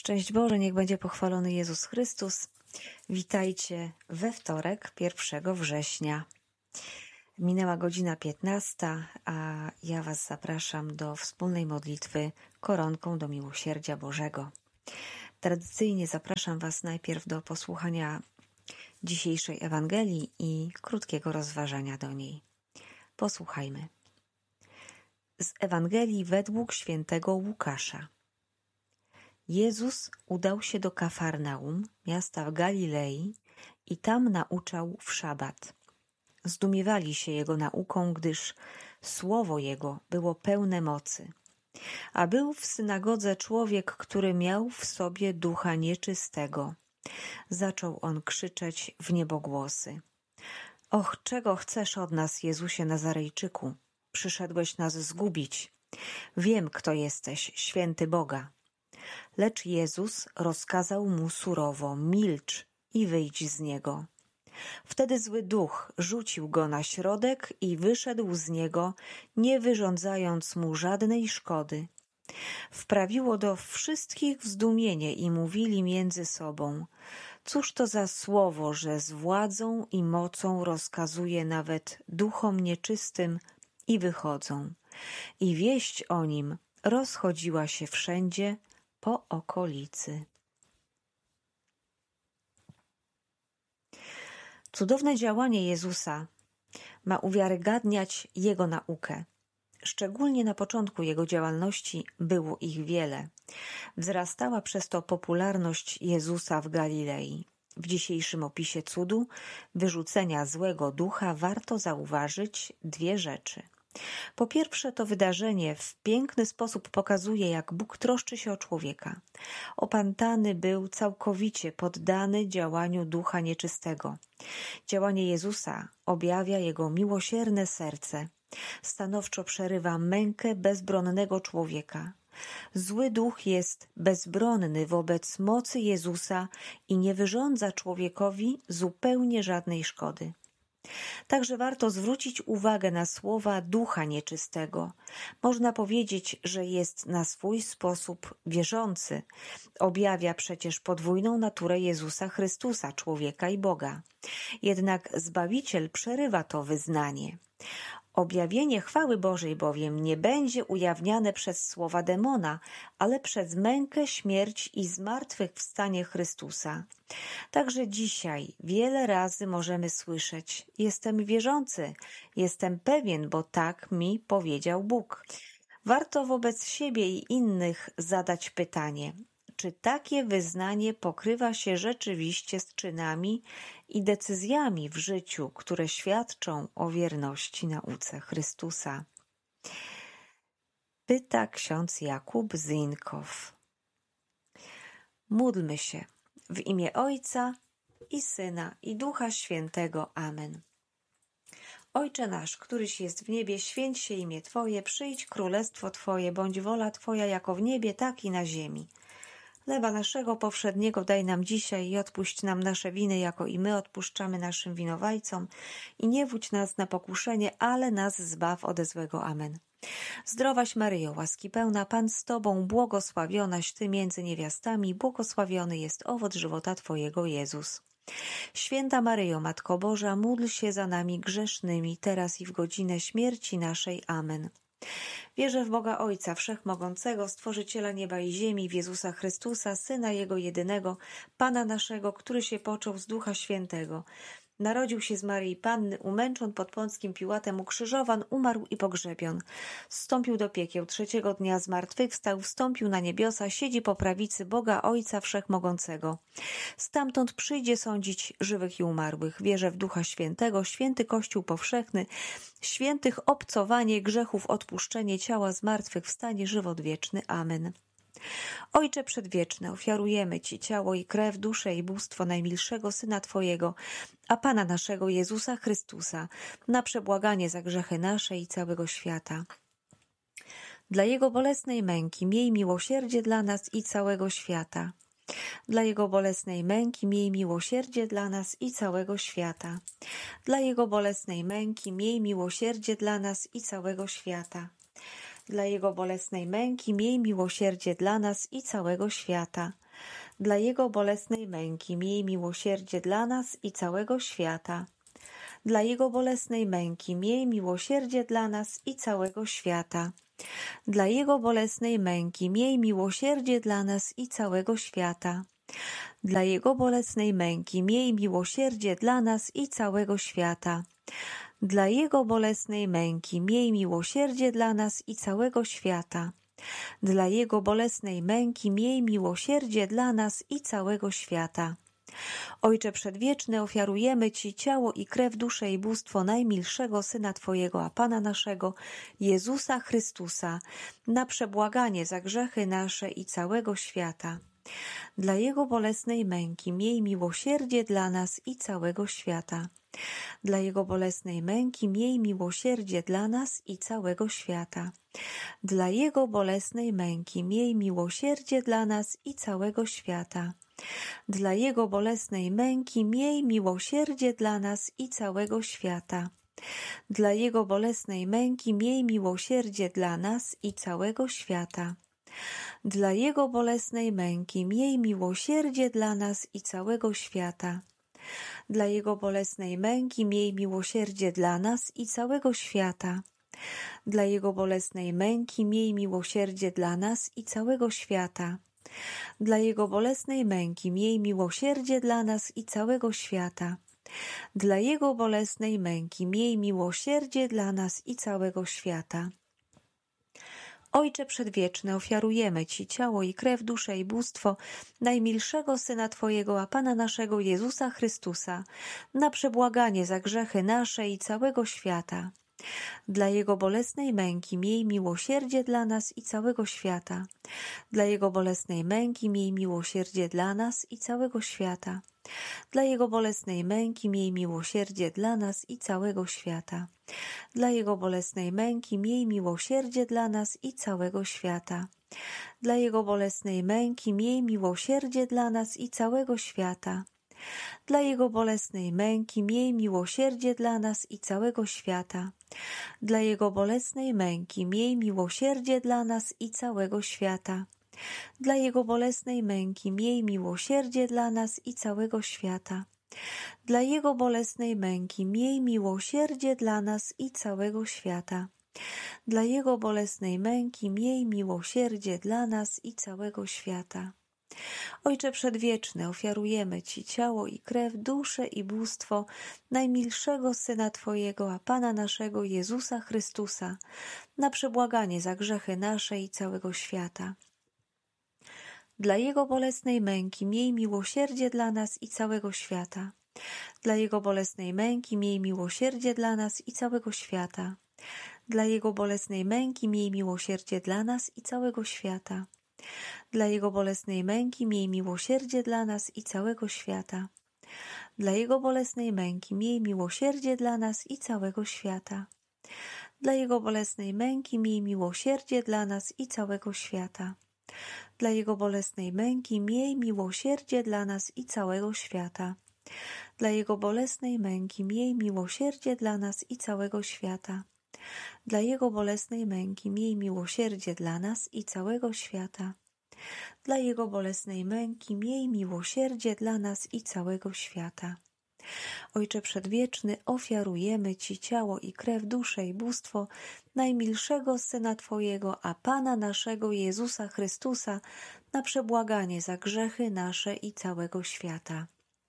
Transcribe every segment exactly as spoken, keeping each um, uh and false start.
Szczęść Boże, niech będzie pochwalony Jezus Chrystus. Witajcie we wtorek, pierwszego września. Minęła godzina piętnasta, a ja Was zapraszam do wspólnej modlitwy koronką do miłosierdzia Bożego. Tradycyjnie zapraszam Was najpierw do posłuchania dzisiejszej Ewangelii i krótkiego rozważania do niej. Posłuchajmy. Z Ewangelii według świętego Łukasza. Jezus udał się do Kafarnaum, miasta w Galilei, i tam nauczał w szabat. Zdumiewali się Jego nauką, gdyż słowo Jego było pełne mocy. A był w synagodze człowiek, który miał w sobie ducha nieczystego. Zaczął on krzyczeć w niebogłosy. Och, czego chcesz od nas, Jezusie Nazarejczyku? Przyszedłeś nas zgubić. Wiem, kto jesteś, święty Boga. Lecz Jezus rozkazał mu surowo: milcz i wyjdź z niego. Wtedy zły duch rzucił go na środek i wyszedł z niego, nie wyrządzając mu żadnej szkody. Wprawiło do wszystkich w zdumienie i mówili między sobą: cóż to za słowo, że z władzą i mocą rozkazuje nawet duchom nieczystym i wychodzą. I wieść o nim rozchodziła się wszędzie po okolicy. Cudowne działanie Jezusa ma uwiarygadniać Jego naukę. Szczególnie na początku Jego działalności było ich wiele. Wzrastała przez to popularność Jezusa w Galilei. W dzisiejszym opisie cudu wyrzucenia złego ducha warto zauważyć dwie rzeczy. Po pierwsze, to wydarzenie w piękny sposób pokazuje, jak Bóg troszczy się o człowieka. Opętany był całkowicie poddany działaniu ducha nieczystego. Działanie Jezusa objawia Jego miłosierne serce. Stanowczo przerywa mękę bezbronnego człowieka. Zły duch jest bezbronny wobec mocy Jezusa i nie wyrządza człowiekowi zupełnie żadnej szkody. Także warto zwrócić uwagę na słowa ducha nieczystego. Można powiedzieć, że jest na swój sposób wierzący. Objawia przecież podwójną naturę Jezusa Chrystusa, człowieka i Boga. Jednak Zbawiciel przerywa to wyznanie. Objawienie chwały Bożej bowiem nie będzie ujawniane przez słowa demona, ale przez mękę, śmierć i zmartwychwstanie Chrystusa. Także dzisiaj wiele razy możemy słyszeć: jestem wierzący, jestem pewien, bo tak mi powiedział Bóg. Warto wobec siebie i innych zadać pytanie: czy takie wyznanie pokrywa się rzeczywiście z czynami i decyzjami w życiu, które świadczą o wierności nauce Chrystusa? Pyta ksiądz Jakub Zinkow. Módlmy się w imię Ojca i Syna i Ducha Świętego. Amen. Ojcze nasz, któryś jest w niebie, święć się imię Twoje, przyjdź królestwo Twoje, bądź wola Twoja jako w niebie, tak i na ziemi. Chleba naszego powszedniego daj nam dzisiaj i odpuść nam nasze winy, jako i my odpuszczamy naszym winowajcom. I nie wódź nas na pokuszenie, ale nas zbaw ode złego. Amen. Zdrowaś Maryjo, łaski pełna, Pan z Tobą, błogosławionaś Ty między niewiastami, błogosławiony jest owoc żywota Twojego, Jezus. Święta Maryjo, Matko Boża, módl się za nami grzesznymi, teraz i w godzinę śmierci naszej. Amen. Wierzę w Boga Ojca Wszechmogącego, Stworzyciela nieba i ziemi, w Jezusa Chrystusa, Syna Jego jedynego, Pana naszego, który się począł z Ducha Świętego. Narodził się z Maryi Panny, umęczon pod Pąckim Piłatem, ukrzyżowan, umarł i pogrzebion. Zstąpił do piekieł, trzeciego dnia zmartwychwstał, wstąpił na niebiosa, siedzi po prawicy Boga Ojca Wszechmogącego. Stamtąd przyjdzie sądzić żywych i umarłych. Wierzę w Ducha Świętego, święty Kościół powszechny, świętych obcowanie, grzechów odpuszczenie, ciała zmartwychwstanie, żywot wieczny. Amen. Ojcze Przedwieczny, ofiarujemy Ci ciało i krew, duszę i bóstwo najmilszego Syna Twojego, a Pana naszego Jezusa Chrystusa, na przebłaganie za grzechy nasze i całego świata. Dla Jego bolesnej męki miej miłosierdzie dla nas i całego świata. Dla Jego bolesnej męki miej miłosierdzie dla nas i całego świata. Dla Jego bolesnej męki miej miłosierdzie dla nas i całego świata. Dla Jego bolesnej męki miej miłosierdzie dla nas i całego świata. Dla Jego bolesnej męki miej miłosierdzie dla nas i całego świata. Dla Jego bolesnej męki miej miłosierdzie dla nas i całego świata. Dla Jego bolesnej męki miej miłosierdzie dla nas i całego świata. Dla Jego bolesnej męki miej miłosierdzie dla nas i całego świata. Dla Jego bolesnej męki miej miłosierdzie dla nas i całego świata. Dla Jego bolesnej męki miej miłosierdzie dla nas i całego świata. Ojcze Przedwieczny, ofiarujemy Ci ciało i krew, duszę i bóstwo najmilszego Syna Twojego, a Pana naszego, Jezusa Chrystusa, na przebłaganie za grzechy nasze i całego świata. Dla Jego bolesnej męki miej miłosierdzie dla nas i całego świata. Dla Jego bolesnej męki miej miłosierdzie dla nas i całego świata. Dla Jego bolesnej męki miej miłosierdzie dla nas i całego świata. Dla Jego bolesnej męki miej miłosierdzie dla nas i całego świata. Dla Jego bolesnej męki miej miłosierdzie dla nas i całego świata. Dla Jego bolesnej męki miej miłosierdzie dla nas i całego świata. Dla Jego bolesnej męki miej miłosierdzie dla nas i całego świata. Dla Jego bolesnej męki miej miłosierdzie dla nas i całego świata. Dla Jego bolesnej męki miej miłosierdzie dla nas i całego świata. Dla Jego bolesnej męki miej miłosierdzie dla nas i całego świata. Ojcze Przedwieczny, ofiarujemy Ci ciało i krew, duszę i bóstwo najmilszego Syna Twojego, a Pana naszego Jezusa Chrystusa, na przebłaganie za grzechy nasze i całego świata. Dla Jego bolesnej męki miej miłosierdzie dla nas i całego świata. Dla Jego bolesnej męki miej miłosierdzie dla nas i całego świata. Dla Jego bolesnej męki miej miłosierdzie dla nas i całego świata. Dla Jego bolesnej męki miej miłosierdzie dla nas i całego świata. Dla Jego bolesnej męki miej miłosierdzie dla nas i całego świata. Dla Jego bolesnej męki miej miłosierdzie dla nas i całego świata. Dla Jego bolesnej męki miej miłosierdzie dla nas i całego świata. Dla Jego bolesnej męki miej miłosierdzie dla nas i całego świata. Dla Jego bolesnej męki miej miłosierdzie dla nas i całego świata. Dla Jego bolesnej męki miej miłosierdzie dla nas i całego świata. Ojcze Przedwieczny, ofiarujemy Ci ciało i krew, duszę i bóstwo najmilszego Syna Twojego, a Pana naszego Jezusa Chrystusa, na przebłaganie za grzechy nasze i całego świata. Dla Jego bolesnej męki miej miłosierdzie dla nas i całego świata. Dla Jego bolesnej męki miej miłosierdzie dla nas i całego świata. Dla Jego bolesnej męki miej miłosierdzie dla nas i całego świata. Dla Jego bolesnej męki miej miłosierdzie dla nas i całego świata. Dla Jego bolesnej męki miej miłosierdzie dla nas i całego świata. Dla Jego bolesnej męki miej miłosierdzie dla nas i całego świata. Dla Jego bolesnej męki miej miłosierdzie dla nas i całego świata. Dla Jego bolesnej męki miej miłosierdzie dla nas i całego świata. Dla Jego bolesnej męki miej miłosierdzie dla nas i całego świata. Dla Jego bolesnej męki miej miłosierdzie dla nas i całego świata. Ojcze Przedwieczny, ofiarujemy Ci ciało i krew, duszę i bóstwo najmilszego Syna Twojego, a Pana naszego Jezusa Chrystusa, na przebłaganie za grzechy nasze i całego świata.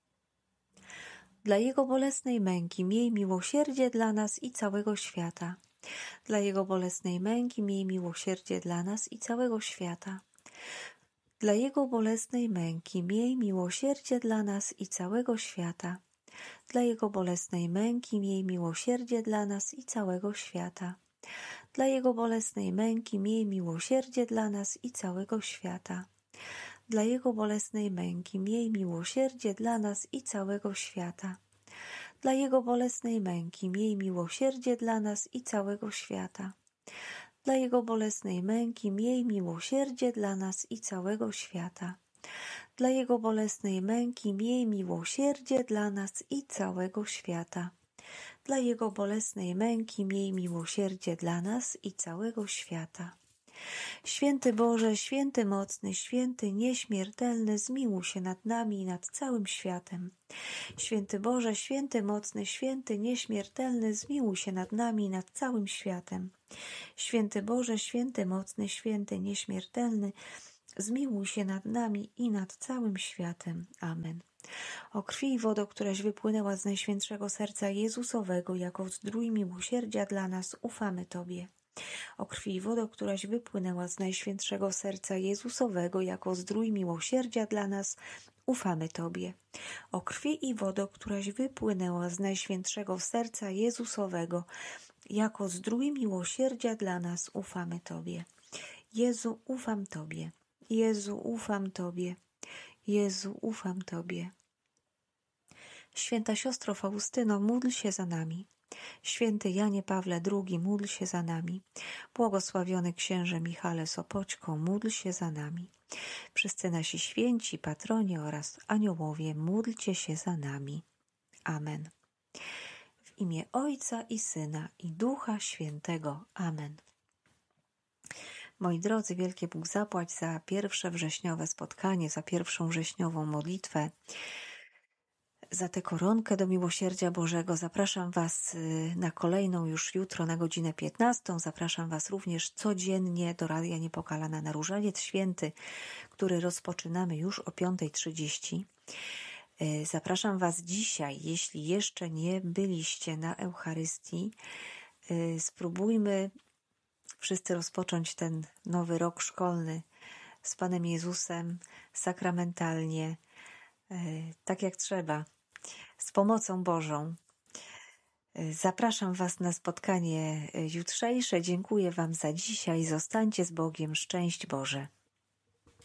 Dla Jego bolesnej męki miej miłosierdzie dla nas i całego świata. Dla Jego bolesnej męki miej miłosierdzie dla nas i całego świata. Dla Jego bolesnej męki miej miłosierdzie dla nas i całego świata. Dla Jego bolesnej męki miej miłosierdzie dla nas i całego świata. Dla Jego bolesnej męki miej miłosierdzie dla nas i całego świata. Dla Jego bolesnej męki miej miłosierdzie dla nas i całego świata. Dla Jego bolesnej męki miej miłosierdzie dla nas i całego świata. Dla Jego bolesnej męki miej miłosierdzie dla nas i całego świata. Dla Jego bolesnej męki miej miłosierdzie dla nas i całego świata. Dla Jego bolesnej męki miej miłosierdzie dla nas i całego świata. Święty Boże, święty mocny, święty nieśmiertelny, zmiłuj się nad nami i nad całym światem. Święty Boże, święty mocny, święty nieśmiertelny, zmiłuj się nad nami i nad całym światem. Święty Boże, święty mocny, święty nieśmiertelny, zmiłuj się nad nami i nad całym światem. Amen. O krwi i wodo, któraś wypłynęła z Najświętszego Serca Jezusowego jako zdrój miłosierdzia dla nas, ufamy Tobie. O krwi i wodo, któraś wypłynęła z Najświętszego Serca Jezusowego jako zdrój miłosierdzia dla nas, ufamy Tobie. O krwi i wodo, któraś wypłynęła z Najświętszego Serca Jezusowego jako zdrój miłosierdzia dla nas, ufamy Tobie. Jezu, ufam Tobie. Jezu, ufam Tobie. Jezu, ufam Tobie. Święta siostro Faustyno, módl się za nami. Święty Janie Pawle drugi, módl się za nami. Błogosławiony księże Michale Sopoćko, módl się za nami. Wszyscy nasi święci, patronie oraz aniołowie, módlcie się za nami. Amen. W imię Ojca i Syna i Ducha Świętego. Amen. Moi drodzy, wielkie Bóg zapłać za pierwsze wrześniowe spotkanie, za pierwszą wrześniową modlitwę, za tę koronkę do miłosierdzia Bożego. Zapraszam Was na kolejną już jutro na godzinę piętnastą. Zapraszam Was również codziennie do Radia Niepokalana na Różaniec Święty, który rozpoczynamy już o piąta trzydzieści. Zapraszam Was dzisiaj, jeśli jeszcze nie byliście na Eucharystii, spróbujmy wszyscy rozpocząć ten nowy rok szkolny z Panem Jezusem, sakramentalnie, tak jak trzeba, z pomocą Bożą. Zapraszam Was na spotkanie jutrzejsze. Dziękuję Wam za dzisiaj. Zostańcie z Bogiem. Szczęść Boże.